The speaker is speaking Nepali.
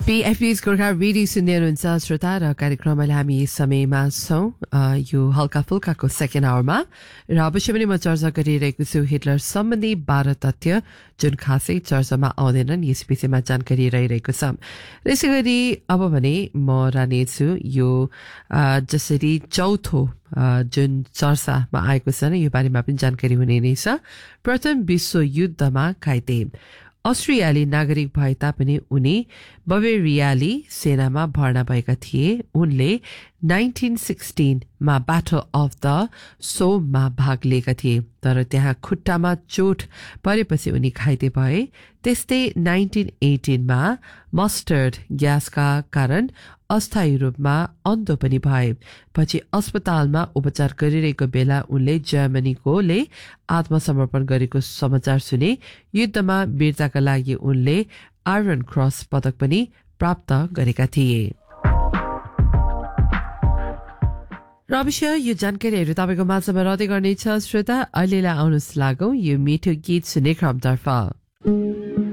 PFP's गोर्खा रेडियो सुन्दै हुनुहुन्छ श्रोता र कार्यक्रममा हामी समयमा छौं यो हल्का फुल्काको सेकेन्ड आवरमा र अवश्य पनि म चर्चा गरिरहेको छु हिटलर सम्बन्धी 12 तथ्य जुन खासै चर्चामा आउँदैनन् यस विषयमा जानकारी रहिरहेको छ। त्यसैगरी अब भने म रहनेछु यो जसरी चौथो जुन चर्चामा आएको छ यो बारेमा पनि जानकारी हुने नै छ। प्रथम विश्व युद्धमा घाइते अस्ट्रियाली नागरिक भए तापनि उनी बवेरियाली सेनामा भर्ना भएका थिए। उनले 1916 मा ब्याटल अफ द सोममा भाग लिएका थिए तर त्यहाँ खुट्टामा चोट परेपछि उनी घाइते भए। त्यस्तै 1918 मा मस्टर्ड ग्यासका कारण अस्थायी रूपमा अन्धो पनि भए। पछि अस्पतालमा उपचार गरिरहेको बेला उनले जर्मनीकोले आत्मसमर्पण गरेको समाचार सुने। युद्धमा वीरताका लागि उनले आयरन क्रस पदक पनि प्राप्त गरेका थिए। र अवश्य यो जानकारीहरू तपाईको माझमा रहँदै गर्नेछ श्रोता। अहिलेलाई आउनुहोस् लागौं यो मिठो गीत सुन्ने क्रमतर्फ।